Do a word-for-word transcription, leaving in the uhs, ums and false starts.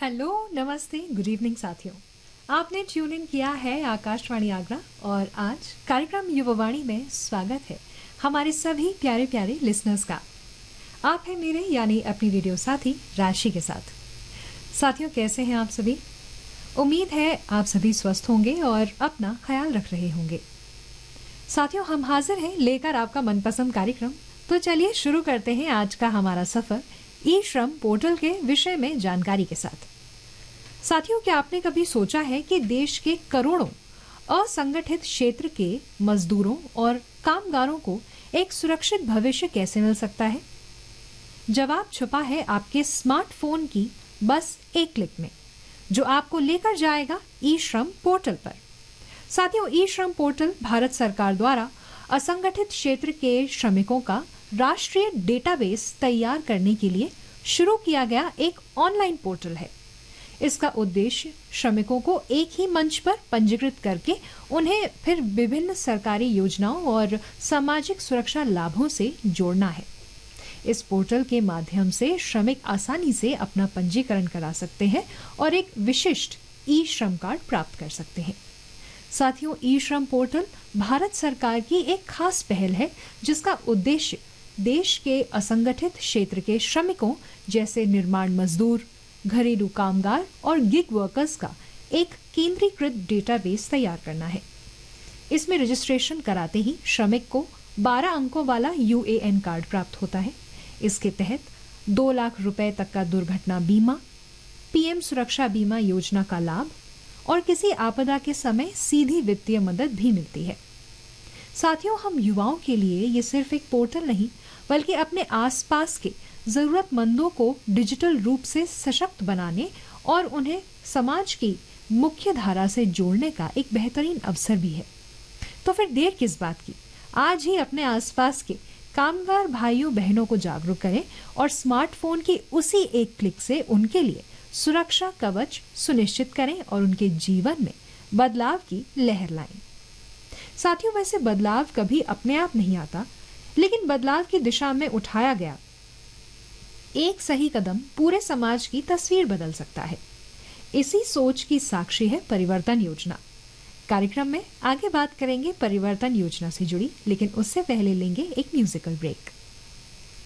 Hello, नमस्ते, good evening साथियों। आपने ट्यून इन किया है आकाशवाणी आगरा और आज कार्यक्रम युववाणी में स्वागत है हमारे सभी प्यारे प्यारे लिसनर्स का। आप हैं मेरे यानी अपनी रेडियो साथी राशि के साथ। साथियों, कैसे हैं आप सभी? उम्मीद है आप सभी स्वस्थ होंगे और अपना ख्याल रख रहे होंगे। साथियों, हम हाजिर हैं लेकर आपका मनपसंद कार्यक्रम। तो चलिए शुरू करते हैं आज का हमारा सफर ई श्रम पोर्टल के विषय में जानकारी के साथ। साथियों, क्या आपने कभी सोचा है कि देश के करोड़ों असंगठित क्षेत्र के मजदूरों और कामगारों को एक सुरक्षित भविष्य कैसे मिल सकता है? जवाब छुपा है आपके स्मार्टफोन की बस एक क्लिक में, जो आपको लेकर जाएगा ई श्रम पोर्टल पर। साथियों, ई श्रम पोर्टल भारत सरकार द्वारा असंगठित क्षेत्र के श्रमिकों का राष्ट्रीय डेटाबेस तैयार करने के लिए शुरू किया गया एक ऑनलाइन पोर्टल है। इसका उद्देश्य श्रमिकों को एक ही मंच पर पंजीकृत करके उन्हें फिर विभिन्न सरकारी योजनाओं और सामाजिक सुरक्षा लाभों से जोड़ना है। इस पोर्टल के माध्यम से श्रमिक आसानी से अपना पंजीकरण करा सकते हैं और एक विशिष्ट ई श्रम कार्ड प्राप्त कर सकते हैं। साथियों, ई श्रम पोर्टल भारत सरकार की एक खास पहल है, जिसका उद्देश्य देश के असंगठित क्षेत्र के श्रमिकों जैसे निर्माण मजदूर, घरेलू कामगार और गिग वर्कर्स का एक केंद्रीकृत डेटाबेस तैयार करना है। इसमें रजिस्ट्रेशन कराते ही श्रमिक को बारह अंकों वाला यू ए एन कार्ड प्राप्त होता है। इसके तहत दो लाख रुपए तक का दुर्घटना बीमा, पी एम सुरक्षा बीमा योजना का लाभ और किसी आपदा के समय सीधी वित्तीय मदद भी मिलती है। साथियों, हम युवाओं के लिए ये सिर्फ एक पोर्टल नहीं, बल्कि अपने आसपास के जरूरतमंदों को डिजिटल रूप से सशक्त बनाने और उन्हें समाज की मुख्य धारा से जोड़ने का एक बेहतरीन अवसर भी है। तो फिर देर किस बात की? आज ही अपने आसपास के कामगार भाइयों बहनों को जागरूक करें और स्मार्टफोन की उसी एक क्लिक से उनके लिए सुरक्षा कवच सुनिश्चित करें और उनके जीवन में बदलाव की लहर लाएं। साथियों, वैसे बदलाव कभी अपने आप नहीं आता, लेकिन बदलाव की दिशा में उठाया गया एक सही कदम पूरे समाज की तस्वीर बदल सकता है। इसी सोच की साक्षी है परिवर्तन योजना। कार्यक्रम में आगे बात करेंगे परिवर्तन योजना से जुड़ी, लेकिन उससे पहले लेंगे एक म्यूजिकल ब्रेक।